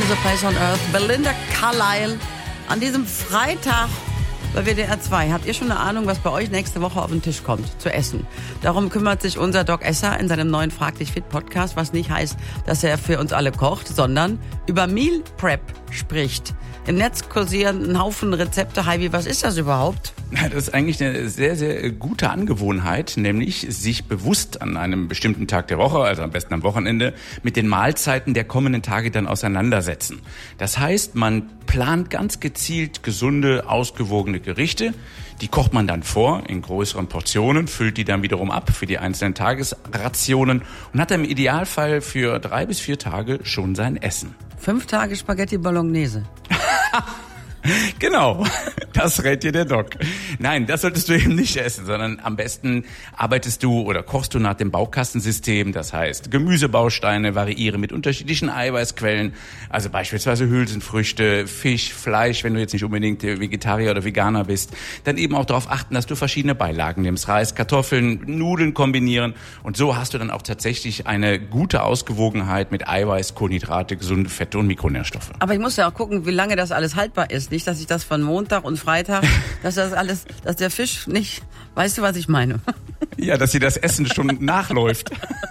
happiest place on earth. Belinda Carlisle an diesem Freitag bei WDR 2. Habt ihr schon eine Ahnung, was bei euch nächste Woche auf den Tisch kommt zu essen? Darum kümmert sich unser Doc Esser in seinem neuen Frag dich fit Podcast, was nicht heißt, dass er für uns alle kocht, sondern über Meal Prep spricht. Im Netz kursieren ein Haufen Rezepte. Heidi, was ist das überhaupt? Das ist eigentlich eine sehr, sehr gute Angewohnheit, nämlich sich bewusst an einem bestimmten Tag der Woche, also am besten am Wochenende, mit den Mahlzeiten der kommenden Tage dann auseinandersetzen. Das heißt, man plant ganz gezielt gesunde, ausgewogene Gerichte. Die kocht man dann vor in größeren Portionen, füllt die dann wiederum ab für die einzelnen Tagesrationen und hat dann im Idealfall für 3 bis 4 Tage schon sein Essen. 5 Tage Spaghetti Bolognese. Genau, das rät dir der Doc. Nein, das solltest du eben nicht essen, sondern am besten arbeitest du oder kochst du nach dem Baukastensystem. Das heißt, Gemüsebausteine variieren mit unterschiedlichen Eiweißquellen, also beispielsweise Hülsenfrüchte, Fisch, Fleisch, wenn du jetzt nicht unbedingt Vegetarier oder Veganer bist. Dann eben auch darauf achten, dass du verschiedene Beilagen nimmst, Reis, Kartoffeln, Nudeln kombinieren. Und so hast du dann auch tatsächlich eine gute Ausgewogenheit mit Eiweiß, Kohlenhydrate, gesunde Fette und Mikronährstoffe. Aber ich muss ja auch gucken, wie lange das alles haltbar ist. Nicht, dass ich das von Montag und Freitag, dass der Fisch nicht, weißt du, was ich meine? Ja, dass dir das Essen schon nachläuft.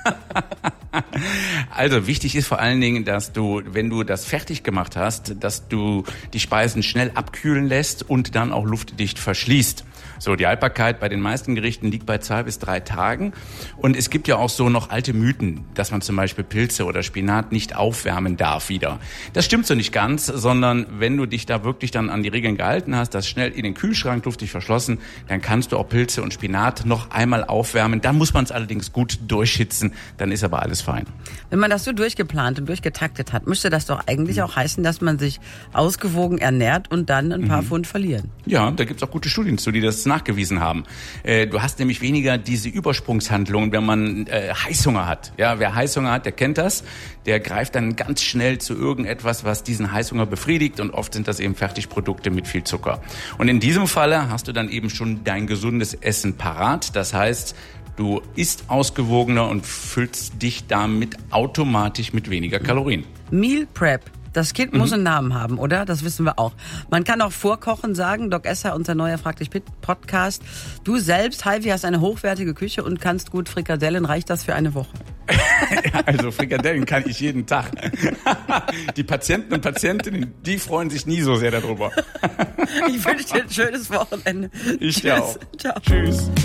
Also wichtig ist vor allen Dingen, dass du, wenn du das fertig gemacht hast, dass du die Speisen schnell abkühlen lässt und dann auch luftdicht verschließt. So, die Haltbarkeit bei den meisten Gerichten liegt bei 2 bis 3 Tagen. Und es gibt ja auch so noch alte Mythen, dass man zum Beispiel Pilze oder Spinat nicht aufwärmen darf wieder. Das stimmt so nicht ganz, sondern wenn du dich da wirklich dann an die Regeln gehalten hast, das schnell in den Kühlschrank luftdicht verschlossen, dann kannst du auch Pilze und Spinat noch einmal aufwärmen. Dann muss man es allerdings gut durchhitzen, dann ist aber alles fein. Wenn man das so durchgeplant und durchgetaktet hat, müsste das doch eigentlich auch heißen, dass man sich ausgewogen ernährt und dann ein paar Pfund verlieren. Ja, da gibt's auch gute Studien zu, die das nachgewiesen haben. Du hast nämlich weniger diese Übersprungshandlungen, wenn man Heißhunger hat. Ja, wer Heißhunger hat, der kennt das. Der greift dann ganz schnell zu irgendetwas, was diesen Heißhunger befriedigt, und oft sind das eben Fertigprodukte mit viel Zucker. Und in diesem Falle hast du dann eben schon dein gesundes Essen parat. Das heißt, du isst ausgewogener und füllst dich damit automatisch mit weniger Kalorien. Meal Prep. Das Kind muss einen Namen haben, oder? Das wissen wir auch. Man kann auch vorkochen sagen. Doc Esser, unser neuer Frag dich fit Podcast. Du selbst, Heidi, hast eine hochwertige Küche und kannst gut Frikadellen. Reicht das für eine Woche? Ja, also Frikadellen kann ich jeden Tag. Die Patienten und Patientinnen, die freuen sich nie so sehr darüber. Ich wünsche dir ein schönes Wochenende. Ich dir auch. Ciao. Tschüss.